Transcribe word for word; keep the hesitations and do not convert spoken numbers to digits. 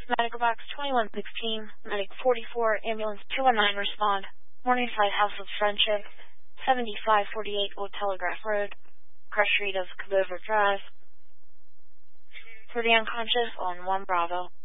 Medical box twenty-one sixteen, medic forty-four, ambulance two one nine, respond. Morningside House of Friendship, seventy-five forty-eight Old Telegraph Road, crush rate of Cabover Drive. For the unconscious on one Bravo.